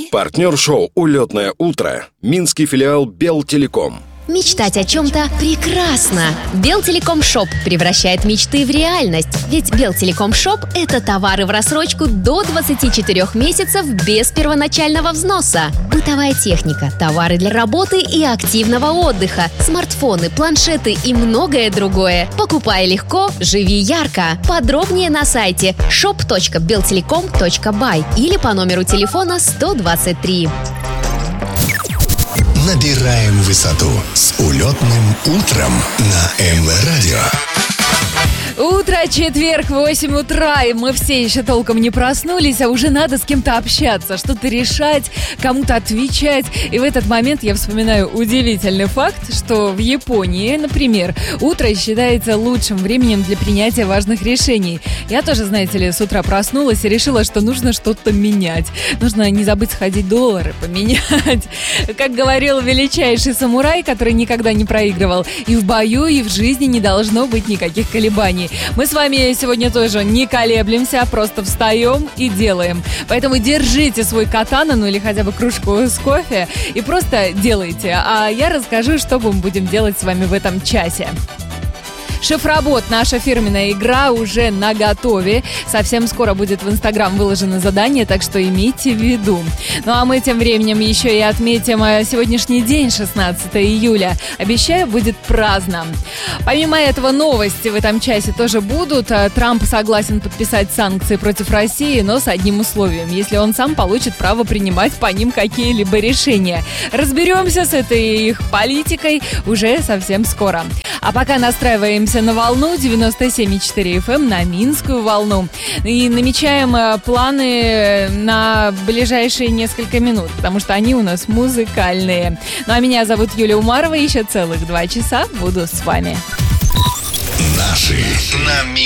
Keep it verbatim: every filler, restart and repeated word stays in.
Партнер шоу «Улетное утро» — минский филиал Белтелеком. Мечтать о чем-то прекрасно. Белтелеком Шоп превращает мечты в реальность. Ведь Белтелеком Шоп – это товары в рассрочку до двадцати четырёх месяцев без первоначального взноса. Бытовая техника, товары для работы и активного отдыха, смартфоны, планшеты и многое другое. Покупай легко, живи ярко. Подробнее на сайте шоп точка белтелеком точка бай или по номеру телефона сто двадцать три. Набираем высоту с улетным утром на эм вэ Радио. Утро, четверг, восемь утра, и мы все еще толком не проснулись, а уже надо с кем-то общаться, что-то решать, кому-то отвечать. И в этот момент я вспоминаю удивительный факт, что в Японии, например, утро считается лучшим временем для принятия важных решений. Я тоже, знаете ли, с утра проснулась и решила, что нужно что-то менять. Нужно не забыть сходить доллары поменять. Как говорил величайший самурай, который никогда не проигрывал, и в бою, и в жизни не должно быть никаких колебаний. Мы с вами сегодня тоже не колеблемся, просто встаем и делаем. Поэтому держите свой катана, ну или хотя бы кружку с кофе, и просто делайте. А я расскажу, что мы будем делать с вами в этом часе. Шеф-работ, наша фирменная игра, уже наготове. Совсем скоро будет в Инстаграм выложено задание, так что имейте в виду. Ну а мы тем временем еще и отметим сегодняшний день, шестнадцатого июля. Обещаю, будет праздно. Помимо этого, новости в этом часе тоже будут. Трамп согласен подписать санкции против России, но с одним условием: если он сам получит право принимать по ним какие-либо решения. Разберемся с этой их политикой уже совсем скоро. А пока настраиваемся на волну девяносто семь и четыре эф эм, на Минскую волну. И намечаем планы на ближайшие несколько минут, потому что они у нас музыкальные. Ну а меня зовут Юлия Умарова. Еще целых два часа буду с вами. Наши на Минск.